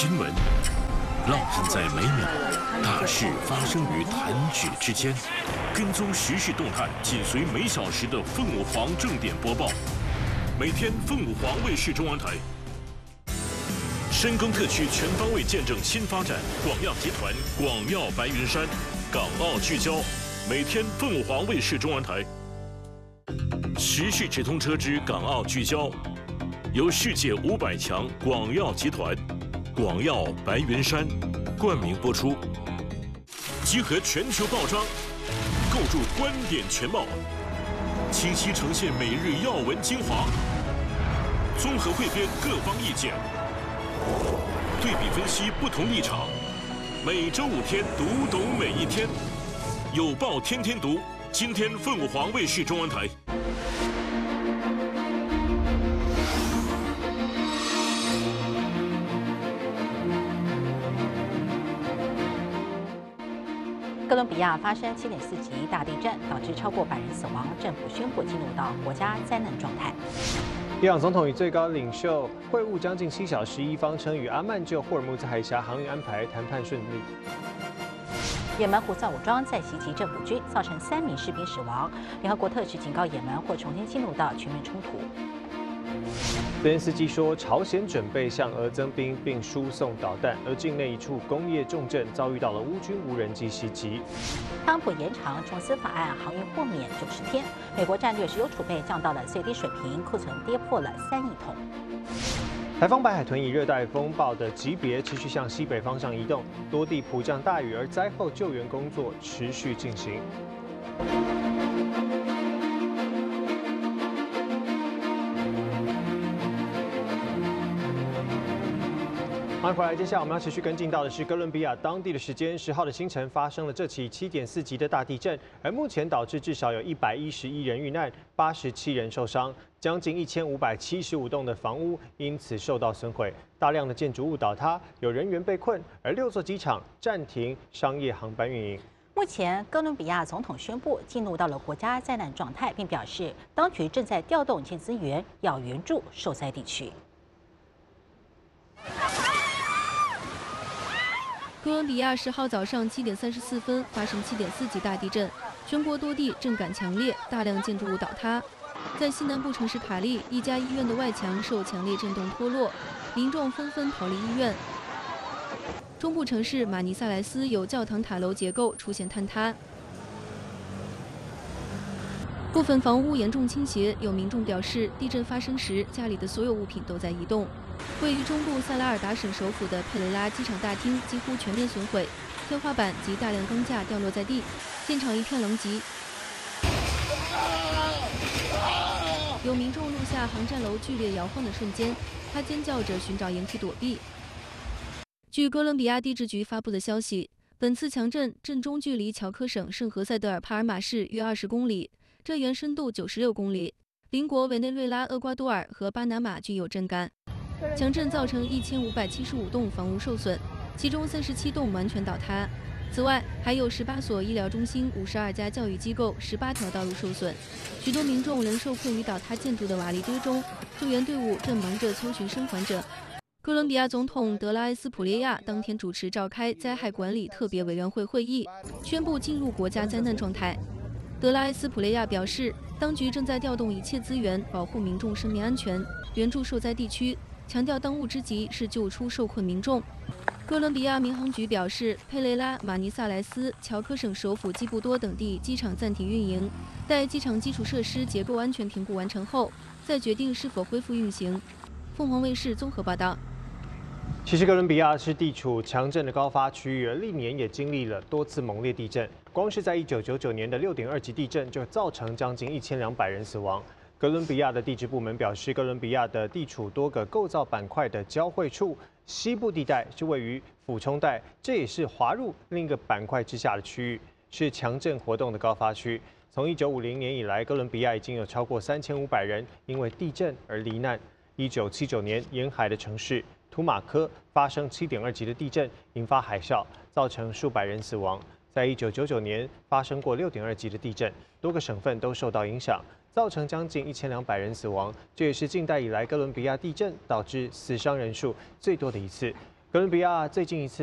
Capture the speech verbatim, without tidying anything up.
新闻烙印在每秒，大事发生于弹指之间。跟踪时事动态，紧随每小时的凤舞凰正点播报。每天凤舞凰卫视中央台。深耕特区全方位见证新发展，广药集团、广药白云山，港澳聚焦。每天凤舞凰卫视中央台。时事直通车之港澳聚焦，由世界五百强广药集团、广药白云山冠名播出，集合全球报章，构筑观点全貌，清晰呈现每日要闻精华，综合汇编各方意见，对比分析不同立场。每周五天，读懂每一天，有报天天读。今天凤舞凰卫视中央台。 哥伦比亚发生七点四级大地震，导致超过百人死亡，政府宣布进入到国家灾难状态。 伊朗总统与最高领袖会晤将近七小时，伊方称与阿曼就霍尔木兹海峡航运安排谈判顺利。 也门胡塞武装再袭击政府军，造成三名士兵死亡。联合国特使警告也门或重新进入到全面冲突。 泽连斯基说，朝鲜准备向俄增兵并输送导弹，而境内一处工业重镇遭遇到了乌军无人机袭击。 特朗普延长冲司法案航运豁免九十天，美国战略石油储备降到了最低水平，库存跌破了三亿桶。 台风白海豚以热带风暴的级别持续向西北方向移动，多地普降大雨，而灾后救援工作持续进行。欢迎回来，接下来我们要持续跟进到的是哥伦比亚当地的时间十号的清晨发生了这起七点四级的大地震，而目前导致至少有一百一十一人遇难，八十七人受伤，将近一千五百七十五栋的房屋因此受到损毁，大量的建筑物倒塌，有人员被困，而六座机场暂停商业航班运营。 目前，哥伦比亚总统宣布进入到了国家灾难状态，并表示当局正在调动一切资源，要援助受灾地区。 哥伦比亚十号早上七点三十四分发生七点四级大地震，全国多地震感强烈，大量建筑物倒塌。在西南部城市卡利，一家医院的外墙受强烈震动脱落，民众纷纷逃离医院。中部城市马尼萨莱斯有教堂塔楼结构出现坍塌，部分房屋严重倾斜。有民众表示，地震发生时家里的所有物品都在移动。位于中部塞拉尔达省首府的佩雷拉机场大厅几乎全面损毁，天花板及大量钢架掉落在地，现场一片狼藉。有民众录下航站楼剧烈摇晃的瞬间，他尖叫着寻找掩体躲避。据哥伦比亚地质局发布的消息，本次强震震中距离乔科省圣何塞德尔帕尔马市约二十公里，震源深度九十六公里。邻国委内瑞拉、厄瓜多尔和巴拿马均有震感。强震造成一千五百七十五栋房屋受损，其中三十七栋完全倒塌。此外，还有十八所医疗中心、五十二家教育机构、十八条道路受损。许多民众仍受困于倒塌建筑的瓦砾堆中，救援队伍正忙着搜寻生还者。哥伦比亚总统德拉埃斯普列亚当天主持召开灾害管理特别委员会会议，宣布进入国家灾难状态。德拉埃斯普列亚表示，当局正在调动一切资源，保护民众生命安全，援助受灾地区。强调当务之急是救出受困民众。哥伦比亚民航局表示，佩雷拉、马尼萨莱斯、乔科省首府基布多等地机场暂停运营，待机场基础设施结构安全评估完成后，再决定是否恢复运行。凤凰卫视综合报道。 其实哥伦比亚是地处强震的高发区域，而历年也经历了多次猛烈地震。光是在一九九九年的六点二级地震，就造成将近一千两百人死亡。哥伦比亚的地质部门表示，哥伦比亚的地处多个构造板块的交汇处，西部地带是位于俯冲带，这也是滑入另一个板块之下的区域，是强震活动的高发区。从一九五零年以来，哥伦比亚已经有超过三千五百人因为地震而罹难。一九七九年，沿海的城市图马科发生七点二级的地震，引发海啸，造成数百人死亡。在一九九九年发生过六点二级的地震，多个省份都受到影响。造成将近一千两百人死亡，这也是近代以来哥伦比亚地震导致死伤人数最多的一次。 哥伦比亚最近一次